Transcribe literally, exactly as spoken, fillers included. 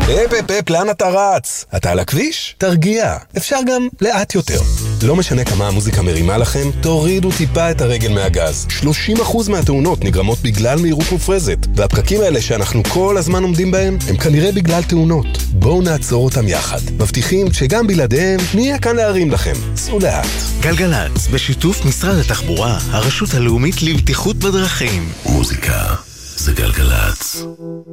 אפ אפ אפ, לאן אתה רץ? אתה על הכביש? תרגיע. אפשר גם לאט יותר. לא משנה כמה המוזיקה מרימה לכם, תורידו טיפה את הרגל מהגז. שלושים אחוז מהתאונות נגרמות בגלל מהירות מופרזת, והפקקים האלה שאנחנו כל הזמן עומדים בהם, הם כנראה בגלל תאונות. בואו נעצור אותם יחד. מבטיחים שגם בלעדיהם נהיה כאן להרים לכם. סעו לאט. גלגלצ, בשיתוף משרד התחבורה, הרשות הלאומית לבטיחות בדרכים. מוזיקה זה גלגלצ.